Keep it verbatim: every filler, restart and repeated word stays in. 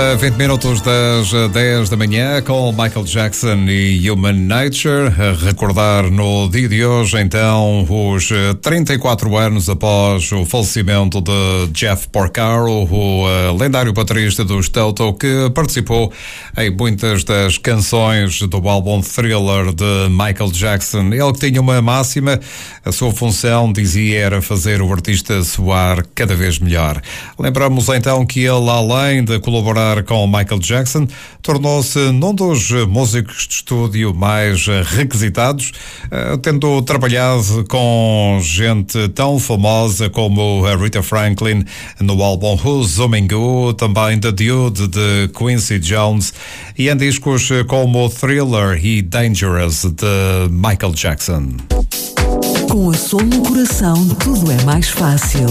vinte minutos das dez da manhã com Michael Jackson e Human Nature. A recordar no dia de hoje, então, os trinta e quatro anos após o falecimento de Jeff Porcaro, o lendário baterista dos Toto, que participou em muitas das canções do álbum Thriller de Michael Jackson. Ele que tinha uma máxima, a sua função, dizia, era fazer o artista soar cada vez melhor. Lembramos então que ele, além de colaborar com Michael Jackson, tornou-se num dos músicos de estúdio mais requisitados, tendo trabalhado com gente tão famosa como a Rita Franklin no álbum Who's Zooming Who, também The Dude de Quincy Jones, e em discos como Thriller e Dangerous de Michael Jackson. Com a Som no coração, tudo é mais fácil.